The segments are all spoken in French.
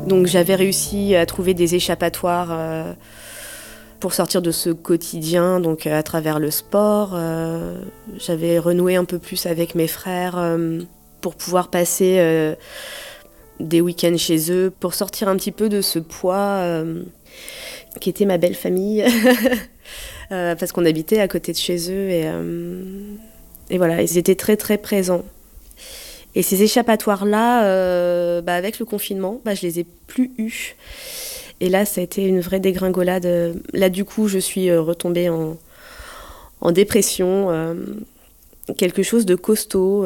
Donc j'avais réussi à trouver des échappatoires pour sortir de ce quotidien, donc à travers le sport. J'avais renoué un peu plus avec mes frères pour pouvoir passer des week-ends chez eux, pour sortir un petit peu de ce poids qui était ma belle famille, parce qu'on habitait à côté de chez eux et voilà, ils étaient très très présents. Et ces échappatoires-là, avec le confinement, je les ai plus eus. Et là, ça a été une vraie dégringolade. Là, du coup, je suis retombée en dépression, quelque chose de costaud.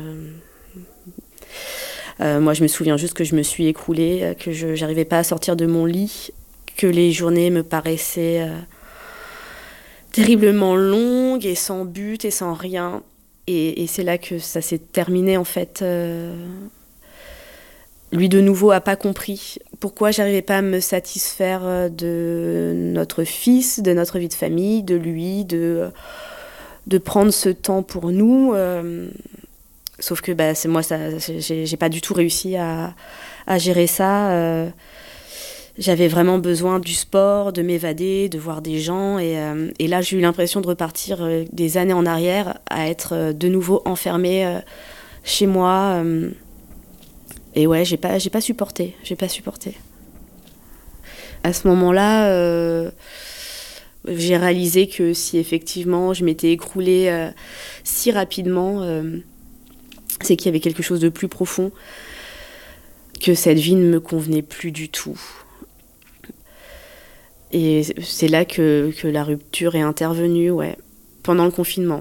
Moi, je me souviens juste que je me suis écroulée, que je n'arrivais pas à sortir de mon lit, que les journées me paraissaient terriblement longues et sans but et sans rien. Et c'est là que ça s'est terminé, en fait. Lui, de nouveau, n'a pas compris pourquoi j'arrivais pas à me satisfaire de notre fils, de notre vie de famille, de lui, de prendre ce temps pour nous. Sauf que c'est moi, j'ai pas du tout réussi à gérer ça. J'avais vraiment besoin du sport, de m'évader, de voir des gens. Et là, j'ai eu l'impression de repartir des années en arrière, à être de nouveau enfermée chez moi. Et ouais, j'ai pas supporté. À ce moment-là, j'ai réalisé que si effectivement je m'étais écroulée si rapidement, c'est qu'il y avait quelque chose de plus profond, que cette vie ne me convenait plus du tout. Et c'est là que la rupture est intervenue, ouais, pendant le confinement.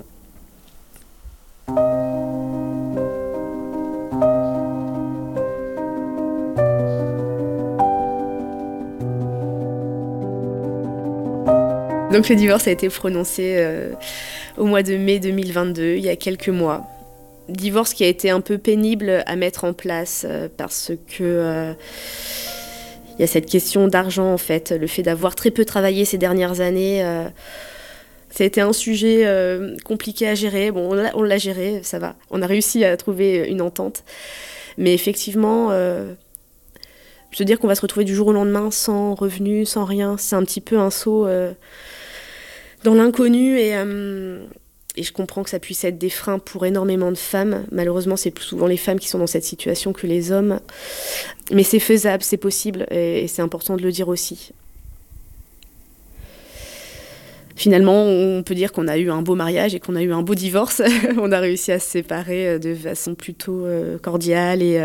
Donc le divorce a été prononcé au mois de mai 2022, il y a quelques mois. Divorce qui a été un peu pénible à mettre en place parce que il y a cette question d'argent, en fait. Le fait d'avoir très peu travaillé ces dernières années, ça a été un sujet compliqué à gérer. Bon, on l'a géré, ça va. On a réussi à trouver une entente. Mais effectivement, je veux dire qu'on va se retrouver du jour au lendemain sans revenus, sans rien. C'est un petit peu un saut dans l'inconnu et je comprends que ça puisse être des freins pour énormément de femmes. Malheureusement, c'est plus souvent les femmes qui sont dans cette situation que les hommes. Mais c'est faisable, c'est possible et c'est important de le dire aussi. Finalement, on peut dire qu'on a eu un beau mariage et qu'on a eu un beau divorce. On a réussi à se séparer de façon plutôt cordiale et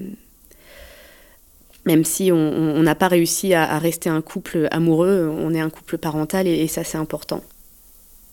même si on n'a pas réussi à rester un couple amoureux, on est un couple parental et ça, c'est important.